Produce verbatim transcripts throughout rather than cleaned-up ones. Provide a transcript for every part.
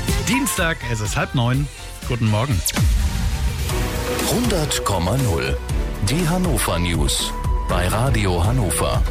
Dienstag, es ist halb neun. Guten Morgen. hundert Komma null. Die Hannover News bei Radio Hannover.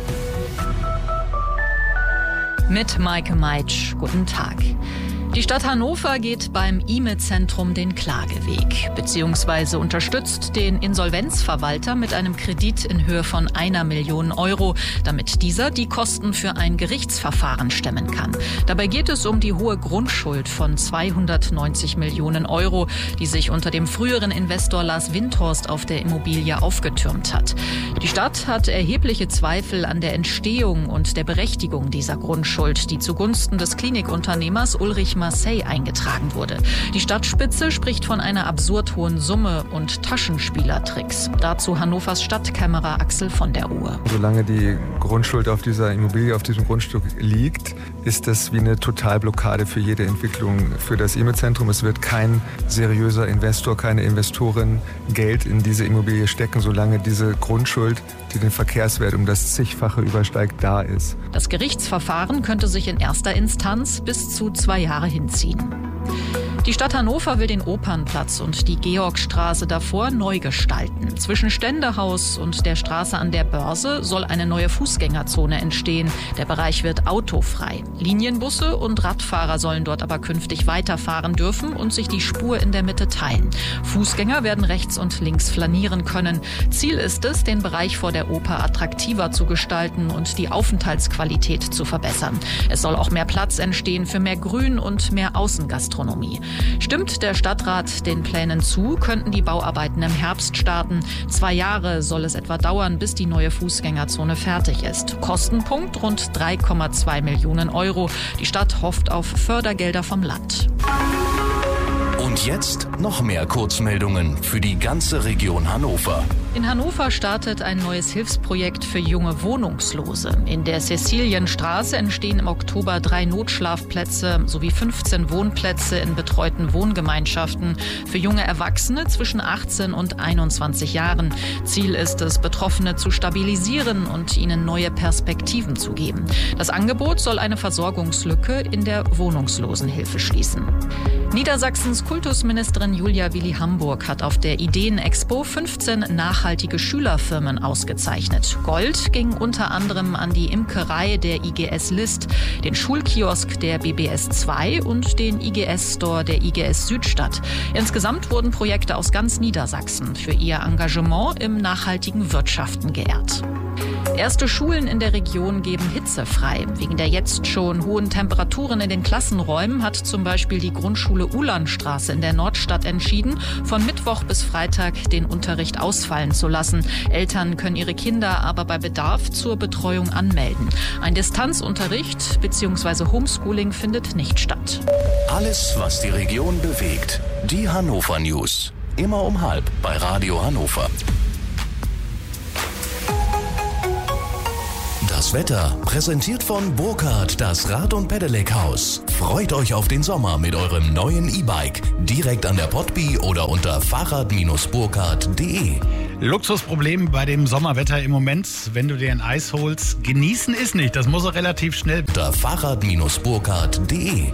Mit Maike Meitsch. Guten Tag. Die Stadt Hannover geht beim I M E-Zentrum den Klageweg, beziehungsweise unterstützt den Insolvenzverwalter mit einem Kredit in Höhe von einer Million Euro, damit dieser die Kosten für ein Gerichtsverfahren stemmen kann. Dabei geht es um die hohe Grundschuld von zweihundertneunzig Millionen Euro, die sich unter dem früheren Investor Lars Windhorst auf der Immobilie aufgetürmt hat. Die Stadt hat erhebliche Zweifel an der Entstehung und der Berechtigung dieser Grundschuld, die zugunsten des Klinikunternehmers Ulrich Marseille eingetragen wurde. Die Stadtspitze spricht von einer absurd hohen Summe und Taschenspielertricks. Dazu Hannovers Stadtkämmerer Axel von der Ruhr. Solange die Grundschuld auf dieser Immobilie, auf diesem Grundstück liegt, ist das wie eine Totalblockade für jede Entwicklung für das I M E-Zentrum. Es wird kein seriöser Investor, keine Investorin Geld in diese Immobilie stecken, solange diese Grundschuld, die den Verkehrswert um das Zigfache übersteigt, da ist. Das Gerichtsverfahren könnte sich in erster Instanz bis zu zwei Jahre hinziehen. Die Stadt Hannover will den Opernplatz und die Georgstraße davor neu gestalten. Zwischen Ständehaus und der Straße an der Börse soll eine neue Fußgängerzone entstehen. Der Bereich wird autofrei. Linienbusse und Radfahrer sollen dort aber künftig weiterfahren dürfen und sich die Spur in der Mitte teilen. Fußgänger werden rechts und links flanieren können. Ziel ist es, den Bereich vor der Oper attraktiver zu gestalten und die Aufenthaltsqualität zu verbessern. Es soll auch mehr Platz entstehen für mehr Grün und mehr Außengastronomie. Stimmt der Stadtrat den Plänen zu, könnten die Bauarbeiten im Herbst starten. Zwei Jahre soll es etwa dauern, bis die neue Fußgängerzone fertig ist. Kostenpunkt rund drei Komma zwei Millionen Euro. Die Stadt hofft auf Fördergelder vom Land. Und jetzt noch mehr Kurzmeldungen für die ganze Region Hannover. In Hannover startet ein neues Hilfsprojekt für junge Wohnungslose. In der Cäcilienstraße entstehen im Oktober drei Notschlafplätze sowie fünfzehn Wohnplätze in betreuten Wohngemeinschaften für junge Erwachsene zwischen achtzehn und einundzwanzig Jahren. Ziel ist es, Betroffene zu stabilisieren und ihnen neue Perspektiven zu geben. Das Angebot soll eine Versorgungslücke in der Wohnungslosenhilfe schließen. Niedersachsens Kultusministerin Julia Willi-Hamburg hat auf der Ideen-Expo fünfzehn nachhaltige Schülerfirmen ausgezeichnet. Gold ging unter anderem an die Imkerei der I G S List, den Schulkiosk der B B S zwei und den I G S-Store der I G S Südstadt. Insgesamt wurden Projekte aus ganz Niedersachsen für ihr Engagement im nachhaltigen Wirtschaften geehrt. Erste Schulen in der Region geben Hitze frei. Wegen der jetzt schon hohen Temperaturen in den Klassenräumen hat zum Beispiel die Grundschule Ulanstraße in der Nordstadt entschieden, von Mittwoch bis Freitag den Unterricht ausfallen zu lassen. Eltern können ihre Kinder aber bei Bedarf zur Betreuung anmelden. Ein Distanzunterricht bzw. Homeschooling findet nicht statt. Alles, was die Region bewegt. Die Hannover News. Immer um halb bei Radio Hannover. Das Wetter präsentiert von Burkhardt, das Rad- und Pedelec-Haus. Freut euch auf den Sommer mit eurem neuen E-Bike. Direkt an der Potby oder unter fahrrad burkhardt punkt de. Luxusproblem bei dem Sommerwetter im Moment, wenn du dir ein Eis holst. Genießen ist nicht, das muss auch relativ schnell. Unter fahrrad burkhardt punkt de.